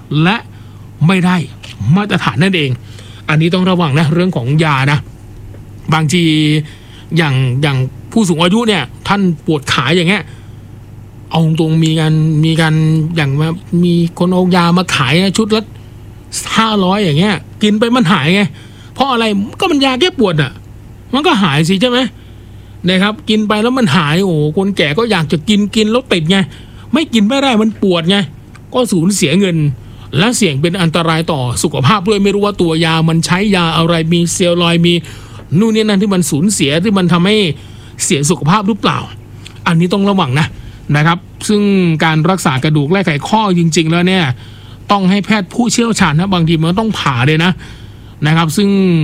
และไม่ได้มาตรฐานนั่นเองอันนี้ต้องระวังนะเรื่องของยานะบางทีอย่างผู้สูงอายุเนี่ยท่านปวดขาอย่างเงี้ยเอาตรงมีการอย่างว่ามีคนเอายามาขายชุดละ500อย่างเงี้ยกินไปมันหายไงเพราะอะไรก็มันยาแก้ปวดอ่ะมันก็หายสิใช่ไหมนะครับกินไปแล้วมันหายโอ้คนแก่ก็อยากจะกินแล้วติดไงไม่กินไม่ได้มันปวดไงก็สูญเสียเงินและเสี่ยงเป็นอันตรายต่อสุขภาพด้วยไม่รู้ว่าตัวยามันใช้ยาอะไรมีเซลลอยมีนู่นนี่นั่นที่มันสูญเสียที่มันทำให้เสียสุขภาพหรือเปล่าอันนี้ต้องระวังนะครับซึ่งการรักษากระดูกและไขข้อจริงๆแล้วเนี่ยต้องให้แพทย์ผู้เชี่ยวชาญนะบางทีมันต้องผ่าเลยนะครับซึ่ง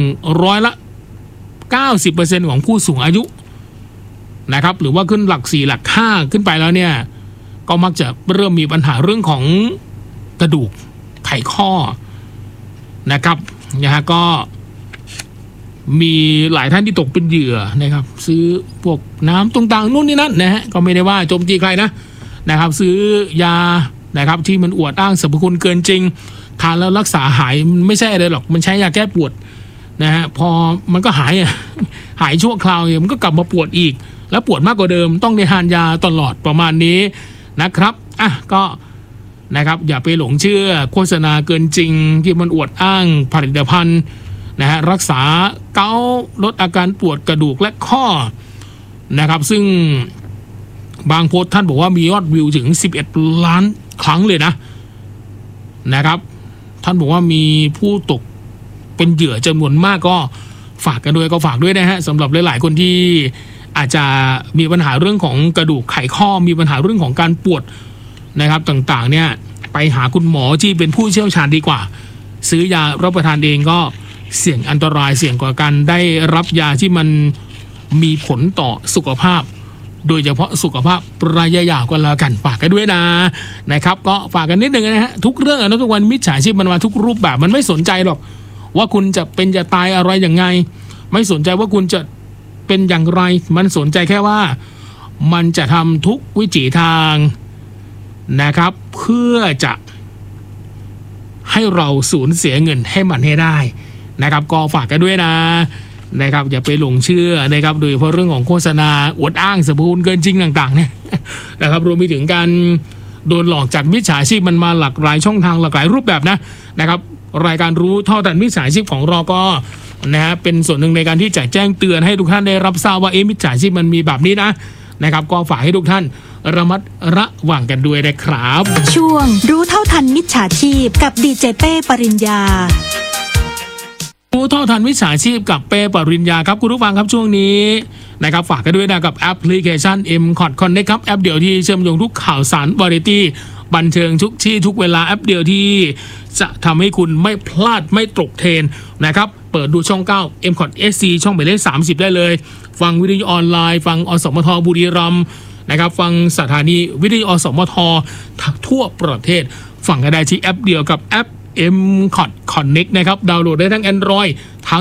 90% ของผู้สูงอายุนะครับหรือว่าขึ้นหลัก4หลัก5ขึ้นไปแล้วเนี่ยก็มักจะเริ่มมีปัญหาเรื่องของกระดูกไขข้อนะครับก็มีหลายท่านที่ตกเป็นเหยื่อนะครับซื้อพวกน้ำต่างๆนู่นนี่นั่นนะฮะก็ไม่ได้ว่าโจมตีใครนะครับซื้อยานะครับที่มันอวดอ้างสรรพคุณเกินจริงทานแล้วรักษาหายไม่ใช่อะไรหรอกมันใช้ยาแก้ปวดนะฮะพอมันก็หายชั่วคราวมันก็กลับมาปวดอีกแล้วปวดมากกว่าเดิมต้องได้ทานยาตลอดประมาณนี้นะครับก็นะครับอย่าไปหลงเชื่อโฆษณาเกินจริงที่มันอวดอ้างผลิตภัณฑ์นะฮะรักษาเกาต์ลดอาการปวดกระดูกและข้อนะครับซึ่งบางโพสต์ท่านบอกว่ามียอดวิวถึง11 ล้านครั้งเลยนะครับท่านบอกว่ามีผู้ตกเป็นเหยื่อจำนวนมากก็ฝากกันด้วยนะฮะสำหรับหลายๆคนที่อาจจะมีปัญหาเรื่องของกระดูกไขข้อมีปัญหาเรื่องของการปวดนะครับต่างๆเนี่ยไปหาคุณหมอที่เป็นผู้เชี่ยวชาญดีกว่าซื้อยารับประทานเองก็เสี่ยงอันตรายเสี่ยงกว่าการได้รับยาที่มันมีผลต่อสุขภาพโดยเฉพาะสุขภาพระยะยาวก็แล้วกันฝากกันด้วยนะครับก็ฝากกันนิดนึงนะฮะทุกเรื่องนะทุกวันมิจฉาชีพมันมาทุกรูปแบบมันไม่สนใจหรอกว่าคุณจะเป็นจะตายอะไรอย่างไงไม่สนใจว่าคุณจะเป็นอย่างไรมันสนใจแค่ว่ามันจะทำทุกวิถีทางนะครับเพื่อจะให้เราสูญเสียเงินให้มันให้ได้นะครับก็ฝากกันด้วยนะครับอย่าไปหลงเชื่อนะครับโดยเฉพาะเรื่องของโฆษณาอวดอ้างสรรพคุณเกินจริงต่างๆเนี่ยนะครับรวมไปถึงการโดนหลอกจากมิจฉาชีพมันมาหลากหลายช่องทางหลากหลายรูปแบบนะครับรายการรู้เท่าทันมิจฉาชีพของเราก็นะฮะเป็นส่วนหนึ่งในการที่จะแจ้งเตือนให้ทุกท่านได้รับทราบว่ามิจฉาชีพมันมีแบบนี้นะครับก็ฝากให้ทุกท่านระมัดระวังกันด้วยนะครับช่วงรู้เท่าทันมิจฉาชีพกับดีเจเป้ปริญญารู้เท่าทันมิจฉาชีพกับเป้ปริญญาครับคุณผู้ฟังครับช่วงนี้นะครับฝากกันด้วยกับแอปพลิเคชัน M-Cot Connect ครับแอปเดียวที่เชื่อมโยงทุกข่าวสารวาไรตี้บันเทิงทุกที่ทุกเวลาแอปเดียวที่จะทำให้คุณไม่พลาดไม่ตกเทรนนะครับเปิดดูช่อง9 M-Cot SC ช่องหมายเลข30ได้เลยฟังวิทยุออนไลน์ฟังอสมทบุรีรัมย์นะครับฟังสถานีวิทยุอสมททั่วประเทศฟังกันได้ที่แอปเดียวกับแอป M-Cot Connect นะครับดาวน์โหลดได้ทั้ง Android ทั้ง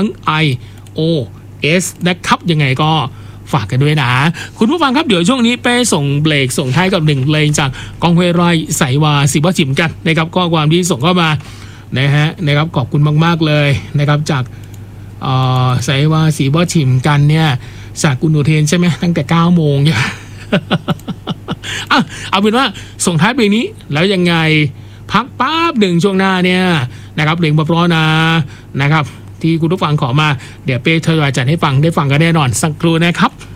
iOS นะครับยังไงก็ฝากกันด้วยนะคุณผู้ฟังครับเดี๋ยวช่วงนี้เป้ส่งเบรกส่งท้ายกับ1เพลงจากกองห้วยไร่ไสวาศิวะจิมกันนะครับก็ความที่ส่งเข้ามานะครับขอบคุณมากๆเลยนะครับจากไสวาศิวะจิมกันเนี่ยจากคุณอุเทนใช่ไหมตั้งแต่ 9 โมงเนี่ย เอาเป็นว่าส่งท้ายเพลงนี้แล้วยังไงพักป๊าบหนึ่งช่วงหน้าเนี่ยนะครับเพลงเพราะนะครับที่คุณผู้ฟังขอมาเดี๋ยวเป้ทยอยจัดให้ฟังได้ฟังกันแน่นอนสักครู่นะครับ